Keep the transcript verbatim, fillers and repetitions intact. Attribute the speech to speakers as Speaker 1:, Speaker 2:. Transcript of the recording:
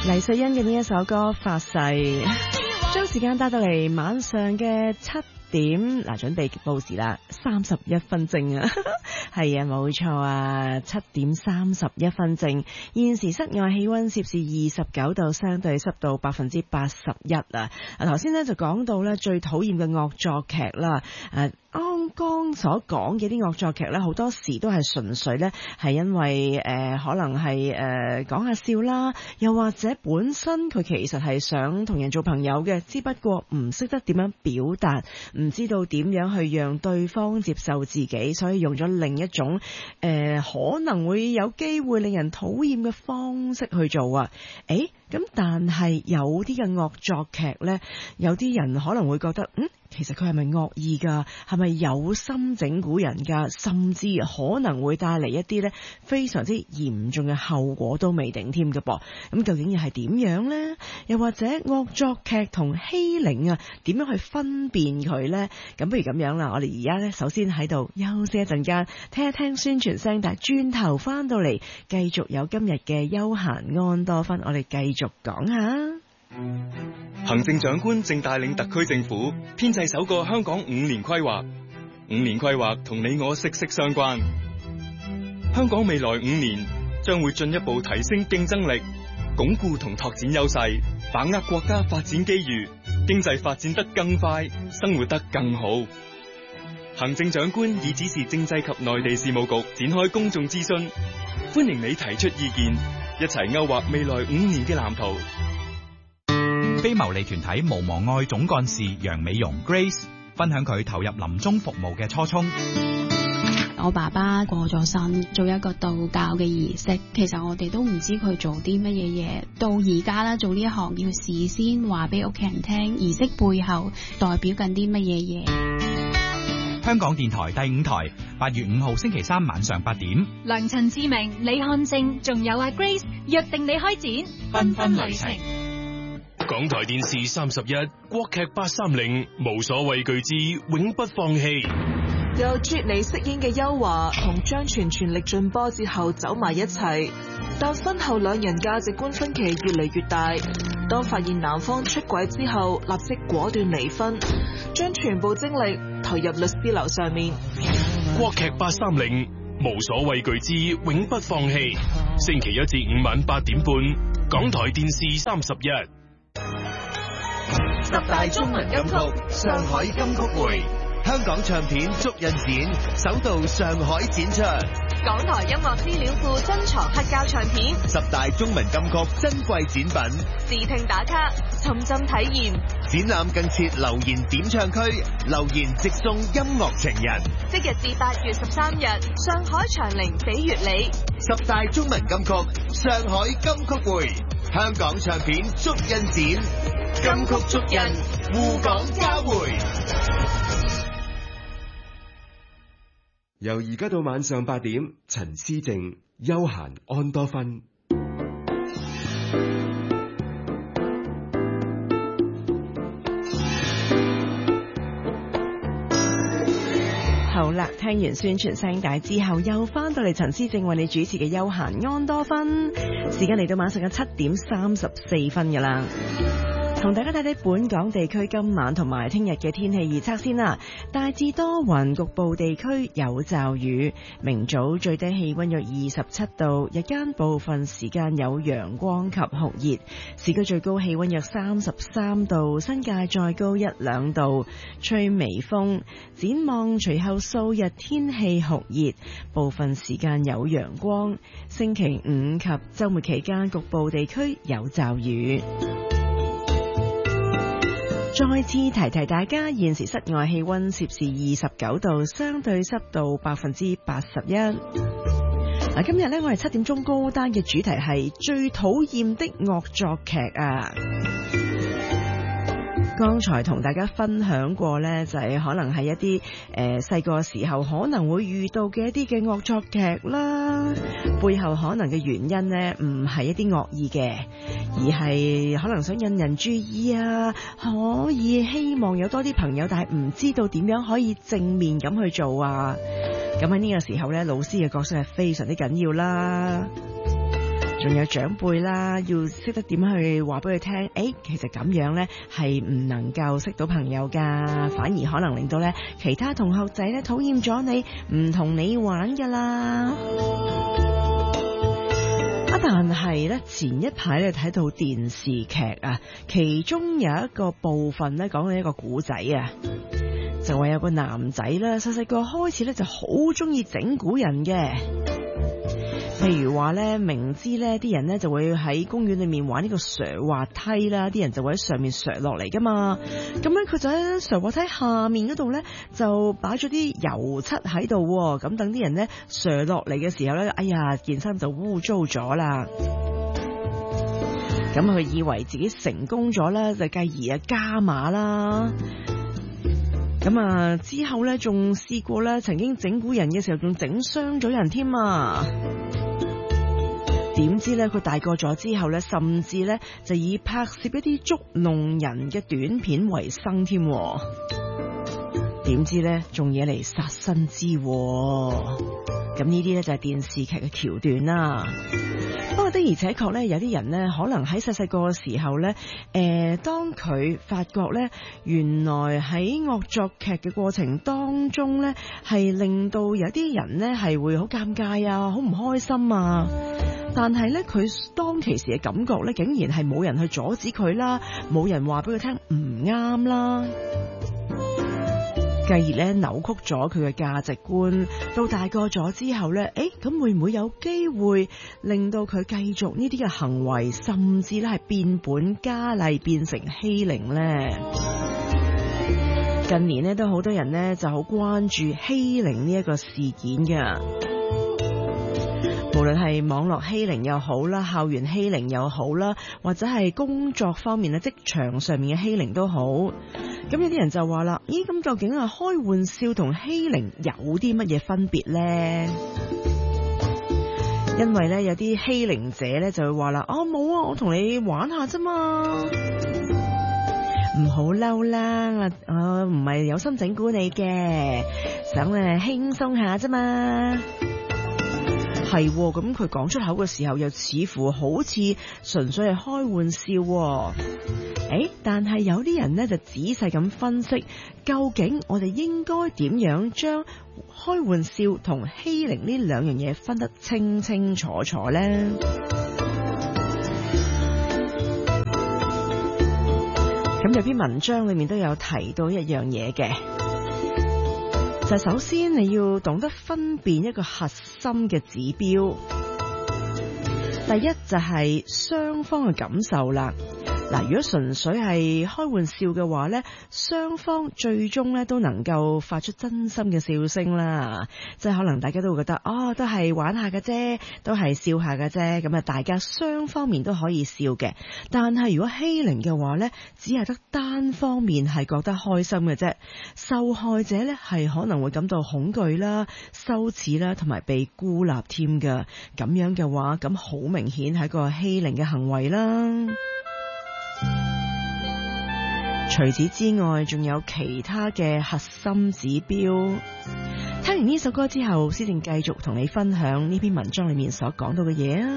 Speaker 1: 黎瑞恩嘅呢一首歌發誓，將時間帶到嚟晚上嘅七點，嗱，準備報時啦，三十一分正啊，係啊，冇錯啊，七點三十一分正。現時室外氣溫攝氏二十九度，相對濕度百分之八十一啊。啊，頭先咧就講到咧最討厭嘅惡作劇啦，誒。剛剛所講嘅啲惡作劇咧，好多時都係純粹咧係因為誒、呃、可能係誒講下笑啦，又或者本身佢其實係想同人做朋友嘅，只不過唔識得點樣表達，唔知道點樣去讓對方接受自己，所以用咗另一種誒、呃、可能會有機會令人討厭嘅方式去做啊！誒咁，但係有啲嘅惡作劇咧，有啲人可能會覺得嗯。其實佢係咪惡意㗎？係咪有心整蠱人㗎？甚至可能會帶嚟一啲咧非常之嚴重嘅後果都未定添嘅噃。咁究竟又係點樣呢？又或者惡作劇同欺凌啊，點樣去分辨佢呢？咁不如咁樣啦，我哋而家咧首先喺度休息一陣間，聽一聽宣傳聲，但係轉頭翻到嚟繼續有今日嘅休閒安多芬，我哋繼續講下。
Speaker 2: 行政長官正帶領特區政府編製首個香港五年規劃，五年規劃同你我息息相關。香港未來五年將會進一步提升競爭力，鞏固同拓展優勢，把握國家發展機遇，經濟發展得更快，生活得更好。行政長官已指示政制及內地事務局展開公眾諮詢，歡迎你提出意見，一齊勾畫未來五年嘅藍圖。
Speaker 3: 非牟利團體無忘愛總幹事楊美容 Grace 分享佢投入臨終服務嘅初衷。
Speaker 4: 我爸爸過咗身，做一個道教嘅儀式，其實我哋都唔知佢做啲乜嘢嘢。到而家啦，做呢一行要事先話俾屋企人聽，儀式背後代表緊啲乜嘢嘢。
Speaker 3: 香港電台第五台八月五號星期三晚上八點，
Speaker 5: 梁陳志明、李漢正仲有阿 Grace 約定你開展繽紛旅程。
Speaker 6: 港台電視三十一國劇八三零無所畏懼之永不放棄。
Speaker 7: 由啜尼飾演嘅邱華同張全全力進波之後走埋一齊，但婚後兩人價值觀分歧越嚟越大。當發現男方出軌之後，立即果斷離婚，將全部精力投入律師樓上面。
Speaker 6: 國劇八三零無所畏懼之永不放棄，星期一至五晚八點半，港台電視三十一。
Speaker 8: 十大中文金曲，上海金曲匯，香港唱片足印展首度上海展出。
Speaker 7: 港台音樂資料庫珍藏黑膠唱片，
Speaker 8: 十大中文金曲珍貴展品，
Speaker 7: 視聽打卡，沉浸體驗。
Speaker 8: 展覽更設留言點唱區，留言直送音樂情人。
Speaker 7: 即日至八月十三日，上海長寧比悦里。
Speaker 8: 十大中文金曲，上海金曲匯，香港唱片足印展，金曲足印，滬港交匯。
Speaker 9: 由而家到晚上八點，陳思靜休閒安多芬。
Speaker 1: 好啦，聽完宣傳聲帶之後，又翻到嚟陳思正為你主持嘅休閒安多芬，時間嚟到晚上嘅七點三十四分噶啦。同大家睇睇本港地區今晚同埋聽日嘅天氣預測先啦。大致多雲，局部地區有驟雨。明早最低氣溫約二十七度，日間部分時間有陽光及酷熱。市區最高氣溫約三十三度，新界再高一兩度，吹微風。展望隨後數日天氣酷熱，部分時間有陽光。星期五及週末期間局部地區有驟雨。再次提提大家，現時室外氣溫攝氏二十九度，相對濕度百分之八十一。嗱，今日呢，我哋七點鐘高單嘅主題係最討厭的惡作劇啊！剛才同大家分享過呢，就係可能係一啲誒細個時候可能會遇到嘅一啲嘅惡作劇啦，背後可能嘅原因呢，唔係一啲惡意嘅，而係可能想引人注意啊，可以希望有多啲朋友，但係唔知道點樣可以正面咁去做啊。咁喺呢個時候呢，老師嘅角色係非常之緊要啦。 仲有長輩啦，要識得點樣去話俾佢聽，誒，其實咁樣呢係唔能夠識到朋友噶，反而可能令到呢其他同學仔呢討厭咗你，唔同你玩噶啦。啊，但係呢前一排咧睇到電視劇啊，其中有一個部分呢講緊一個古仔啊，就話有個男仔啦，細細個開始呢就好中意整蠱人嘅。譬如話咧，明知咧啲人咧就會喺公園裏面玩呢個瀡滑梯啦，啲人就會喺上面瀡落嚟噶嘛。咁咧佢就喺瀡滑梯下面嗰度咧就擺咗啲油漆喺度，咁等啲人咧瀡落嚟嘅時候咧，哎呀件衫就污糟咗啦。咁佢以為自己成功咗啦，就繼而啊加碼啦。咁啊之後咧仲試過咧，曾經整蠱人嘅時候仲整傷咗人添啊！點知咧佢大個咗之後咧，甚至咧就以拍攝一啲捉弄人嘅短片為生添。點知咧仲惹嚟殺身之禍。咁呢啲咧就係電視劇嘅橋段啦。不過的而且確咧，有啲人咧可能喺細細個嘅時候咧，誒、呃，當佢發覺咧，原來喺惡作劇嘅過程當中咧，係令到有啲人咧係會好尷尬啊，好唔開心啊。但係咧，佢當其時嘅感覺咧，竟然係冇人去阻止佢啦，冇人話俾佢聽唔啱啦。繼而咧扭曲咗佢嘅價值觀，到大個咗之後咧，誒，咁會唔會有機會令到佢繼續呢啲嘅行為，甚至咧係變本加厲，變成欺凌呢？近年咧都好多人咧就好關注欺凌呢一個事件㗎，無論係網絡欺凌又好啦，校園欺凌又好啦，或者係工作方面咧，職場上面嘅欺凌都好。咁有啲人就話啦，咦，咁究竟係開玩笑同欺凌有啲乜嘢分別呢？因為咧有啲欺凌者咧就會話啦，哦，冇啊，我同你玩下啫嘛，唔好嬲啦，我唔係有心整蠱你嘅，想誒輕鬆下啫嘛。係咁，佢講出口嘅時候又似乎好似純粹係開玩笑。誒，但係有啲人呢就仔細咁分析，究竟我哋應該點樣將開玩笑同欺凌呢兩樣嘢分得清清楚楚呢？咁有篇文章裏面都有提到一樣嘢嘅，就首先你要懂得分辨一個核心嘅指標。第一就係雙方嘅感受啦。嗱，如果純粹係開玩笑嘅話呢，雙方最終咧都能夠發出真心嘅笑聲啦。即係可能大家都會覺得，哦，都係玩下嘅啫，都係笑下嘅啫。咁啊，大家雙方面都可以笑嘅。但係如果欺凌嘅話呢，只係得單方面係覺得開心嘅啫。受害者呢係可能會感到恐懼啦、羞恥啦，同埋被孤立添㗎。咁樣嘅話，咁好明顯係個欺凌嘅行為啦。除此之外，仲有其他嘅核心指標。聽完呢首歌之後，先至繼續同你分享呢篇文章裏面所講到嘅嘢啊。